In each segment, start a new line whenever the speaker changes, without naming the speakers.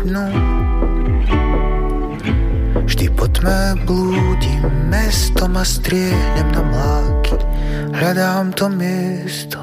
dnu. Vždy po tme blúdim mestom a striehnem na mláky. Hľadám to miesto.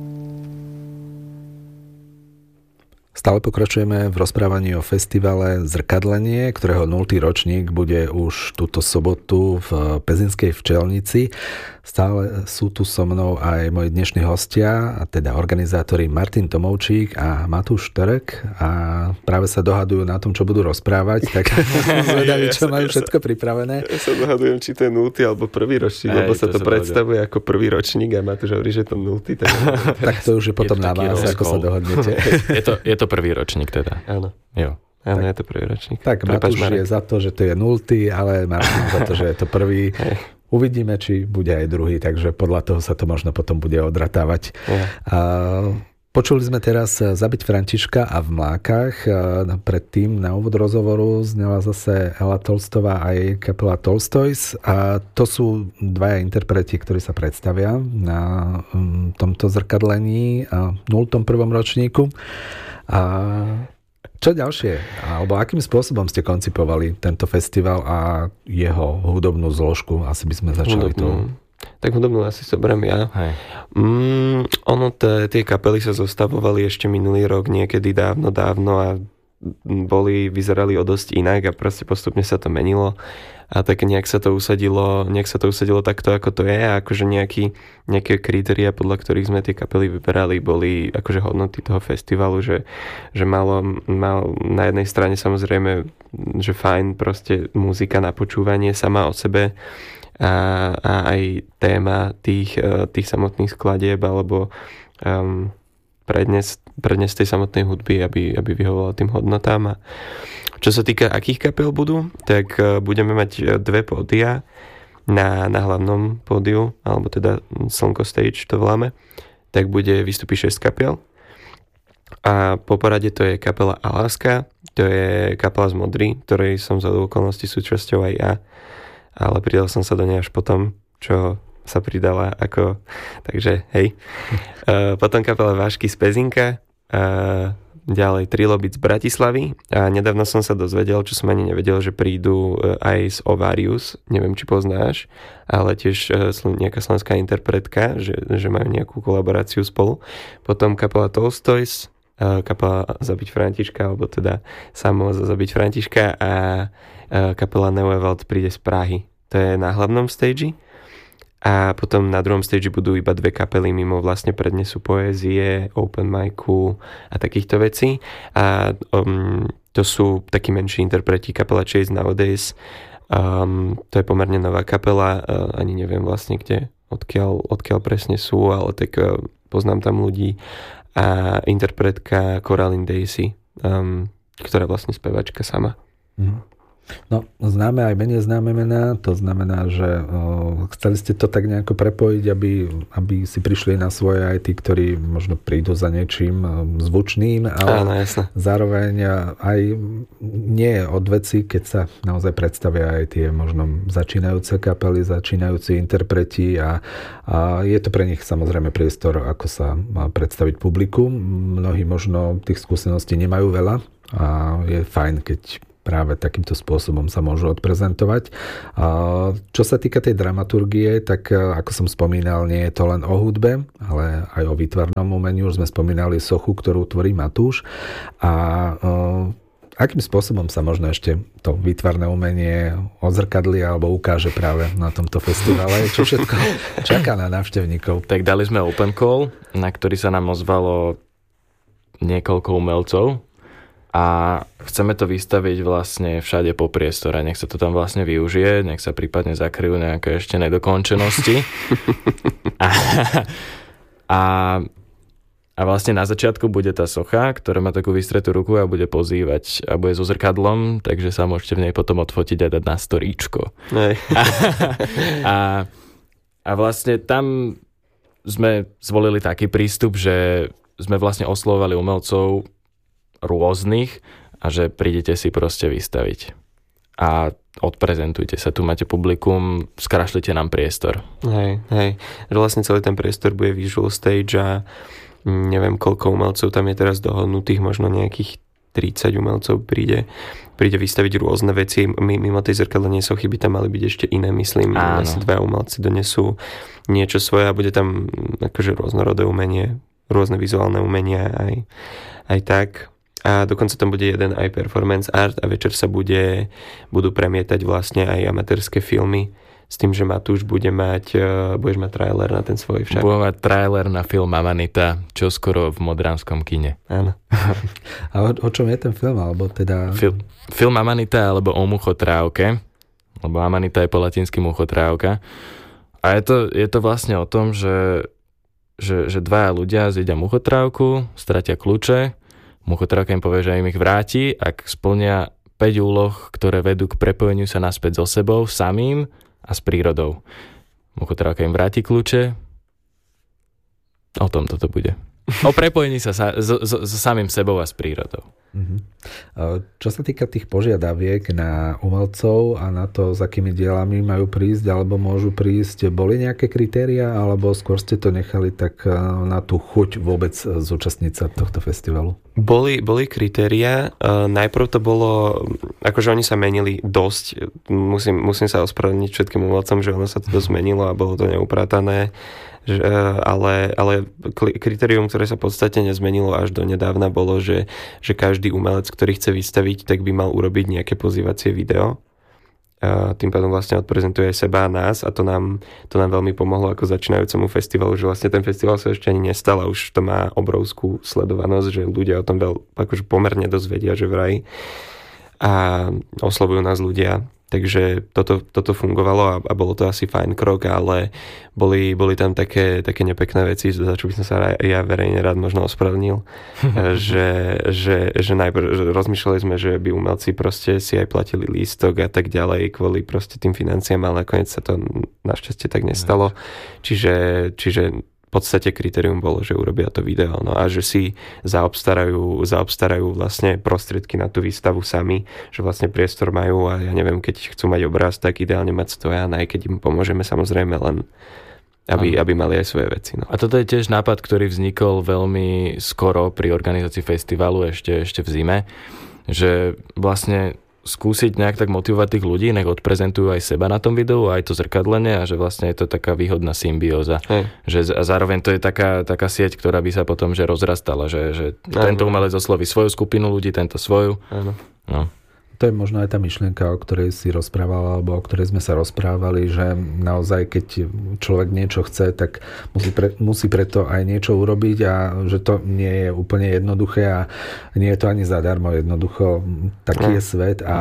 Stále pokračujeme v rozprávaní o festivale Zrkadlenie, ktorého 0. ročník bude už túto sobotu v Pezinskej Včelnici. Stále sú tu so mnou aj moji dnešní hostia, a teda organizátori Martin Tomovčík a Matúš Šterek, a práve sa dohadujú na tom, čo budú rozprávať, tak zvedaví, čo majú všetko pripravené.
Ja sa dohadujem, či to je 0. alebo 1. ročník, lebo sa to predstavuje ako 1. ročník a Matúš hovorí, že je to 0.
Tak to už je potom na vás, ako sa dohodnete.
Je to 1. ročník teda.
Áno.
Jo.
Áno, je to 1. ročník.
Tak Matúš je za to, že to je 0., ale Martin za to, že je to 1. Uvidíme, či bude aj 2., takže podľa toho sa to možno potom bude odratávať. Počuli sme teraz Zabiť Františka a V mlákach. Predtým na úvod rozhovoru znela zase Ela Tolstová aj kapela Tolstoys. A to sú dvaja interpreti, ktorí sa predstavia na tomto zrkadlení a 0. prvom ročníku. A čo ďalšie? Alebo akým spôsobom ste koncipovali tento festival a jeho hudobnú zložku? Asi by sme začali to.
Tak hudobnú asi zoberiem ja. Tie kapely sa zostavovali ešte minulý rok, niekedy dávno a vyzerali o dosť inak a proste postupne sa to menilo. A tak nejak sa to usadilo takto, ako to je, a akože nejaké kritériá, podľa ktorých sme tie kapely vyberali, boli akože hodnoty toho festivalu, že mal na jednej strane samozrejme, že fajn proste muzika na počúvanie sama o sebe a aj téma tých samotných skladieb alebo prednes tej samotnej hudby, aby vyhovovala tým hodnotám. A čo sa týka akých kapel budú, tak budeme mať 2 pódia na hlavnom pódiu, alebo teda Slnko Stage to voláme, tak vystúpi 6 kapel. A po porade to je kapela Aláska, to je kapela z Modry, ktorej som za okolností súčasťou aj ja, ale pridal som sa do nej až potom, čo sa pridala takže hej. Potom kapela Vášky z Pezinka, ďalej Trilobit z Bratislavy a nedávno som sa dozvedel, čo som ani nevedel, že prídu aj z Ovarius, neviem, či poznáš, ale tiež nejaká slovenská interpretka, že majú nejakú kolaboráciu spolu. Potom kapela Tolstoys, kapela Zabiť Františka, alebo teda samo Zabiť Františka, a kapela Neuewald príde z Prahy. To je na hlavnom stage. A potom na druhom stage budú iba 2 kapely mimo vlastne prednesu poézie, open micu a takýchto vecí. A to sú takí menší interpreti, kapela Chase Nowadays. To je pomerne nová kapela, ani neviem vlastne odkiaľ presne sú, ale tak poznám tam ľudí. A interpretka Coraline Daisy, ktorá vlastne spevačka sama.
No, známe aj menej známe mená, to znamená, že chceli ste to tak nejako prepojiť, aby si prišli na svoje aj tí, ktorí možno prídu za niečím zvučným, ale zároveň aj nie je od veci, keď sa naozaj predstavia aj tie možno začínajúce kapely, začínajúci interpreti a je to pre nich samozrejme priestor, ako sa predstaviť publiku. Mnohí možno tých skúseností nemajú veľa a je fajn, keď práve takýmto spôsobom sa môžu odprezentovať. Čo sa týka tej dramaturgie, tak ako som spomínal, nie je to len o hudbe, ale aj o výtvarnom umení. Už sme spomínali sochu, ktorú tvorí Matúš. A akým spôsobom sa možno ešte to výtvarné umenie odzrkadlí alebo ukáže práve na tomto festivale? Čo všetko čaká na návštevníkov?
Tak dali sme open call, na ktorý sa nám ozvalo niekoľko umelcov. A chceme to vystaviť vlastne všade po priestore. Nech sa to tam vlastne využije, nech sa prípadne zakryjú nejaké ešte nedokončenosti. A vlastne na začiatku bude tá socha, ktorá má takú vystretú ruku a bude pozývať a bude so zrkadlom, takže sa môžete v nej potom odfotiť a dať na storíčko. A vlastne tam sme zvolili taký prístup, že sme vlastne oslovovali umelcov rôznych a že prídete si proste vystaviť a odprezentujte sa, tu máte publikum, skrašlite nám priestor.
Hej, že vlastne celý ten priestor bude visual stage a neviem koľko umelcov tam je teraz dohodnutých, možno nejakých 30 umelcov príde vystaviť rôzne veci. Mimo tej zrkadlenej sochy by tam mali byť ešte iné, myslím. Asi 2 umelci donesú niečo svoje a bude tam akože rôznorodé umenie, rôzne vizuálne umenia aj tak. A dokonca tam bude jeden aj performance art a večer sa budú premietať vlastne aj amatérske filmy s tým, že Matúš budeš mať trailer na ten svoj však.
Budem mať trailer na film Amanita, čo skoro v Modranskom kine.
Áno.
A o čom je ten film? Alebo teda...
Film Amanita alebo o muchotrávke, lebo Amanita je po latinsky muchotrávka. A je to vlastne o tom, že 2 ľudia zjedia muchotrávku, stratia kľúče, muchotrávka im povie, že im ich vráti, ak splnia 5 úloh, ktoré vedú k prepojeniu sa naspäť so sebou, samým a s prírodou. Muchotrávka im vráti kľúče. O tom toto bude. O prepojení sa so samým sebou a s prírodou.
Čo sa týka tých požiadaviek na umelcov a na to, s akými dielami majú prísť alebo môžu prísť, boli nejaké kritériá alebo skôr ste to nechali tak na tú chuť vôbec zúčastniť sa tohto festivalu?
Boli kritériá. Najprv to bolo, akože oni sa menili dosť. Musím sa ospravedlniť všetkým umelcom, že ono sa to zmenilo a bolo to neupratané. Ale kritérium, ktoré sa v podstate nezmenilo až do nedávna, bolo, že každý umelec, ktorý chce vystaviť, tak by mal urobiť nejaké pozývacie video. Tým pádom vlastne odprezentuje aj seba a nás a to nám veľmi pomohlo ako začínajúcemu festivalu, že vlastne ten festival sa ešte ani nestal a už to má obrovskú sledovanosť, že ľudia o tom akože pomerne dosť vedia, že vraj a oslovujú nás ľudia. Takže toto fungovalo a bolo to asi fajn krok, ale boli tam také nepekné veci, za čo by som sa ja verejne rád možno ospravedlnil, že najprv rozmýšľali sme, že by umelci proste si aj platili lístok a tak ďalej kvôli proste tým financiám, ale nakoniec sa to našťastie tak nestalo. Čiže v podstate kritérium bolo, že urobia to video, no a že si zaobstarajú vlastne prostriedky na tú výstavu sami, že vlastne priestor majú a ja neviem, keď chcú mať obraz, tak ideálne mať stojan, aj keď im pomôžeme samozrejme len aby mali aj svoje veci. No.
A toto je tiež nápad, ktorý vznikol veľmi skoro pri organizácii festivalu ešte v zime, že vlastne skúsiť nejak tak motivovať tých ľudí, nech odprezentujú aj seba na tom videu, aj to zrkadlenie a že vlastne je to taká výhodná symbióza. Že a zároveň to je taká sieť, ktorá by sa potom že rozrastala, že tento umelec osloví svoju skupinu ľudí, tento svoju.
Áno.
No.
To je možno aj tá myšlienka, o ktorej si rozprával, alebo o ktorej sme sa rozprávali, že naozaj, keď človek niečo chce, tak musí preto aj niečo urobiť a že to nie je úplne jednoduché a nie je to ani zadarmo. Jednoducho, taký je svet a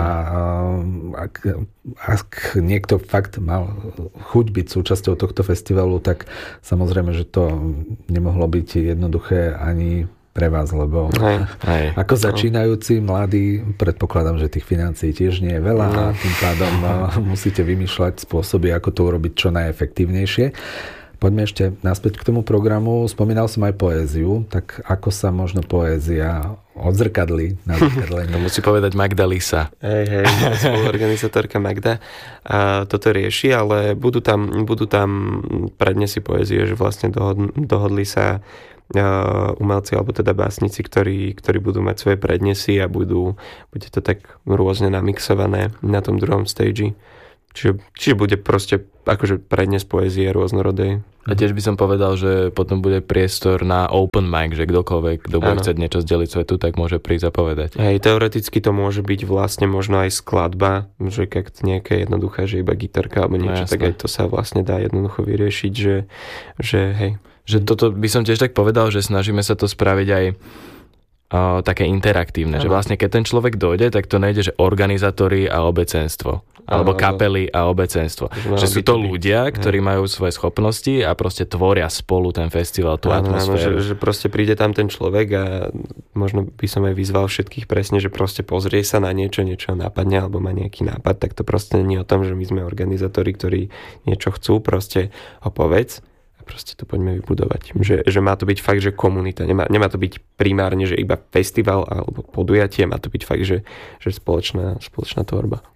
ak niekto fakt mal chuť byť súčasťou tohto festivalu, tak samozrejme, že to nemohlo byť jednoduché ani pre vás, lebo ako začínajúci mladí, predpokladám, že tých financií tiež nie je veľa a tým pádom musíte vymýšľať spôsoby, ako to urobiť čo najefektívnejšie. Poďme ešte naspäť k tomu programu. Spomínal som aj poéziu, tak ako sa možno poézia odzrkadli na zrkadlenie?
To musí povedať Magda Lisa.
Hej, spoluorganizátorka Magda toto rieši, ale budú tam prednesy poézie, že vlastne dohodli sa umelci, alebo teda básnici, ktorí budú mať svoje prednesy a bude to tak rôzne namixované na tom druhom stage. Čiže bude proste akože prednes poézie rôznorodej.
A tiež by som povedal, že potom bude priestor na open mic, že kdokoľvek, kto bude chcieť niečo zdeliť svetu, tak môže prísť a povedať. Hej,
teoreticky to môže byť vlastne možno aj skladba, že keď nejaká jednoduchá, že iba gitarka alebo niečo, tak aj to sa vlastne dá jednoducho vyriešiť, že hej.
Že toto by som tiež tak povedal, že snažíme sa to spraviť aj také interaktívne, že vlastne keď ten človek dojde, tak to nejde, že organizátori a obecenstvo, alebo kapely a obecenstvo. Že sú to ľudia, ktorí majú svoje schopnosti a proste tvoria spolu ten festival, tú atmosféru.
Že proste príde tam ten človek a možno by som aj vyzval všetkých presne, že proste pozrie sa na niečo nápadne, alebo má nejaký nápad, tak to proste nie je o tom, že my sme organizátori, ktorí niečo chcú, proste ho povedz. Proste to poďme vybudovať. Že má to byť fakt, že komunita. Nemá to byť primárne, že iba festival alebo podujatie. Má to byť fakt, že spoločná tvorba.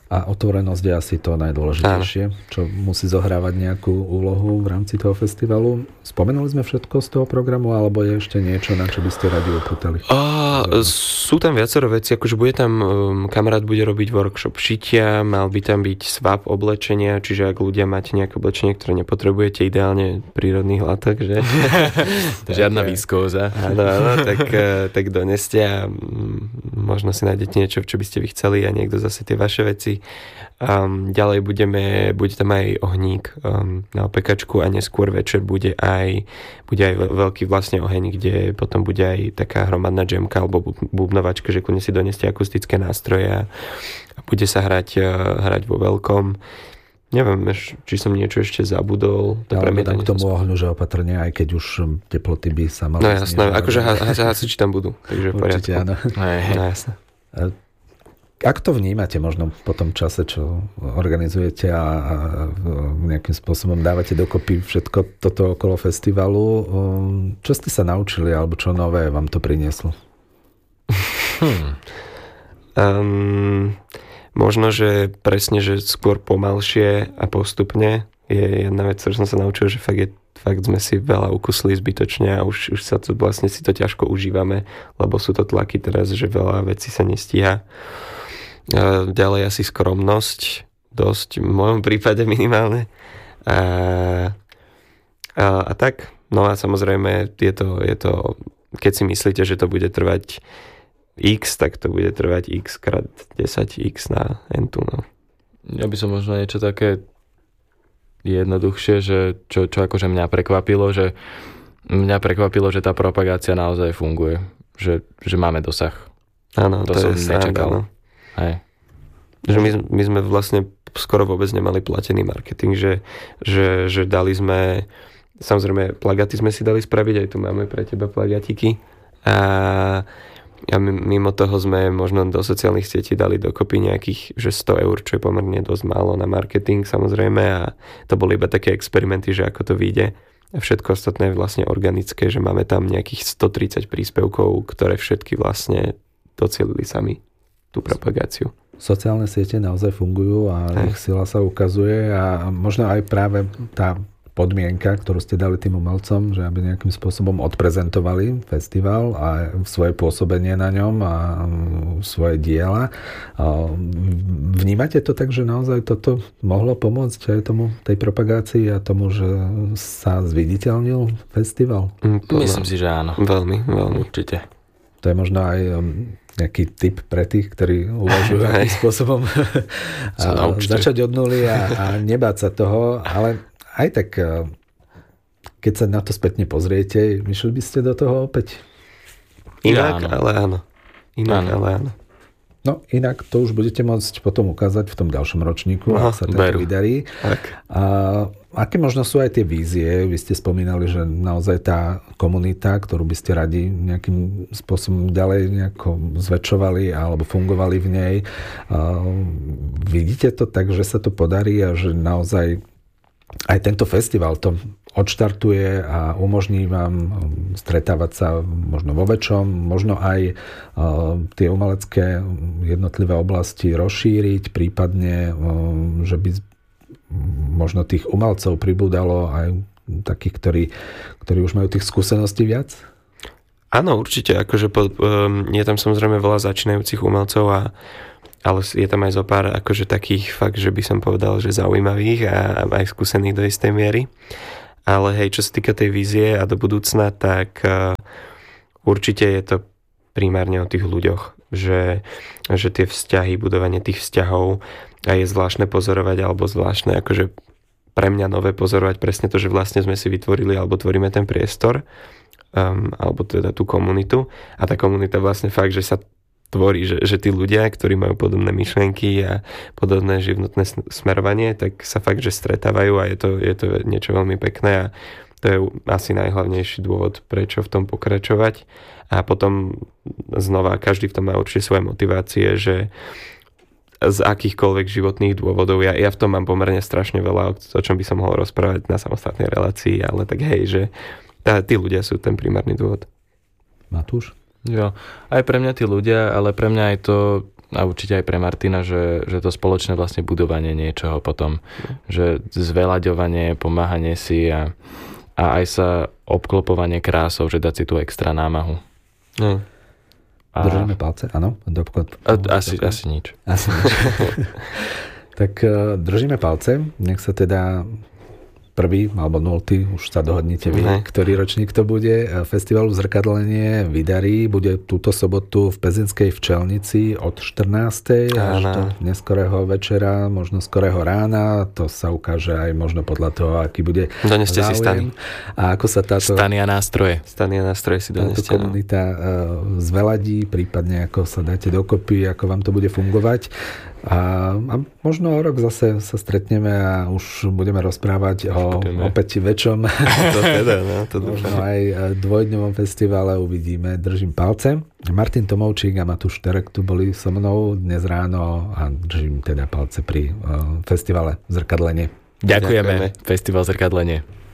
A otvorenosť je asi to najdôležitejšie, čo musí zohrávať nejakú úlohu v rámci toho festivalu. Spomenuli sme všetko z toho programu, alebo je ešte niečo, na čo by ste radi upútali?
Sú tam viacero veci, akože bude tam, kamarát bude robiť workshop šitia, mal by tam byť swap oblečenia, čiže ak ľudia máte nejaké oblečenie, ktoré nepotrebujete, ideálne prírodných látok, že?
Žiadna výskóza.
Áno, tak doneste a možno si nájdete niečo, čo by ste vy chceli a niekto zase tie vaše veci. Ďalej bude tam aj ohník na opekačku a neskôr večer bude aj veľký vlastne oheň, kde potom bude aj taká hromadná džemka alebo bubnovačka, že kľudne si doneste akustické nástroje a bude sa hrať vo veľkom. Neviem, či som niečo ešte zabudol.
Ale dám k tomu ohňu, že opatrne, aj keď už teploty by sa mali...
No jasné, akože hasiči tam budú. Takže
určite áno.
No jasné.
Ako to vnímate možno po tom čase, čo organizujete a nejakým spôsobom dávate dokopy všetko toto okolo festivalu? Čo ste sa naučili alebo čo nové vám to prinieslo?
Možno, že presne, že skôr pomalšie a postupne je jedna vec, ktorú som sa naučil, že fakt sme si veľa ukusli zbytočne a už sa to vlastne si to ťažko užívame, lebo sú to tlaky teraz, že veľa vecí sa nestíha. Ďalej asi skromnosť, dosť v mojom prípade minimálne. A tak, no a samozrejme je to, keď si myslíte, že to bude trvať X, tak to bude trvať X krát 10X na entu. No.
Ja by som možno niečo také jednoduchšie, že čo akože mňa prekvapilo, že že tá propagácia naozaj funguje. Že máme dosah.
Áno, to som nečakal. No.
Hej.
Že my sme vlastne skoro vôbec nemali platený marketing, že dali sme, samozrejme plagáty sme si dali spraviť, aj tu máme pre teba plagátiky a mimo toho sme možno do sociálnych sietí dali dokopy nejakých, že 100 eur, čo je pomerne dosť málo na marketing samozrejme a to boli iba také experimenty, že ako to vyjde a všetko ostatné je vlastne organické, že máme tam nejakých 130 príspevkov, ktoré všetky vlastne docielili sami tú propagáciu.
Sociálne siete naozaj fungujú a ich sila sa ukazuje a možno aj práve tá podmienka, ktorú ste dali tým umelcom, že aby nejakým spôsobom odprezentovali festival a svoje pôsobenie na ňom a svoje diela. Vnímate to tak, že naozaj toto mohlo pomôcť aj tomu, tej propagácii a tomu, že sa zviditeľnil festival?
Myslím si, že áno.
Veľmi, veľmi.
Určite.
To je možno aj nejaký tip pre tých, ktorí uvažujú akým spôsobom začať od nuly a nebáť sa toho, ale aj tak, keď sa na to spätne pozriete, myšli by ste do toho opäť?
Inak, ale áno. Ale áno.
No inak to už budete môcť potom ukázať v tom ďalšom ročníku, ak sa to vydarí. A aké možno sú aj tie vízie? Vy ste spomínali, že naozaj tá komunita, ktorú by ste radi nejakým spôsobom ďalej nejako zväčšovali alebo fungovali v nej. Vidíte to tak, že sa to podarí a že naozaj aj tento festival to odštartuje a umožní vám stretávať sa možno vo väčšom, možno aj tie umelecké jednotlivé oblasti rozšíriť, prípadne, že by možno tých umelcov pribúdalo aj takých, ktorí už majú tých skúseností viac?
Áno, určite. Akože je tam samozrejme veľa začínajúcich umelcov ale je tam aj zo pár akože takých fakt, že by som povedal, že zaujímavých a aj skúsených do istej miery. Ale hej, čo sa týka tej vízie a do budúcna, tak určite je to primárne o tých ľuďoch, že tie vzťahy, budovanie tých vzťahov a je zvláštne pozorovať, alebo zvláštne akože pre mňa nové pozorovať presne to, že vlastne sme si vytvorili alebo tvoríme ten priestor, alebo teda tú komunitu a tá komunita vlastne fakt, že sa tvorí, že tí ľudia, ktorí majú podobné myšlienky a podobné životné smerovanie, tak sa fakt, že stretávajú a je to niečo veľmi pekné a to je asi najhlavnejší dôvod, prečo v tom pokračovať. A potom znova, každý v tom má určite svoje motivácie, že z akýchkoľvek životných dôvodov, ja v tom mám pomerne strašne veľa, o čom by som mohol rozprávať na samostatnej relácii, ale tak hej, že tí ľudia sú ten primárny dôvod.
Matúš?
Jo, aj pre mňa tí ľudia, ale pre mňa aj to, a určite aj pre Martina, že to spoločné vlastne budovanie niečoho potom, že zveľaďovanie, pomáhanie si a aj sa obklopovanie krásou, že dať si tú extra námahu.
Držíme palce, áno?
Asi nič.
Asi nič. Tak držíme palce, nech sa teda prvý alebo 0, už sa dohodnite vy, ktorý ročník to bude. Festivalu Zrkadlenie vydarí, bude túto sobotu v Pezinskej Včelnici od 14. až do neskorého večera, možno skorého rána. To sa ukáže aj možno podľa toho, aký bude
doneste si stany.
A ako sa táto
Stany a nástroje
si
doneste.
táto komunita zveladí, prípadne ako sa dáte dokopy, ako vám to bude fungovať. A možno o rok zase sa stretneme a už budeme rozprávať o opäť väčšom možno aj dvojdňovom festivale, uvidíme. Držím palce. Martin Tomovčík a Matúš Terek tu boli so mnou dnes ráno a držím teda palce pri festivale Zrkadlenie.
Ďakujeme. Festival Zrkadlenie.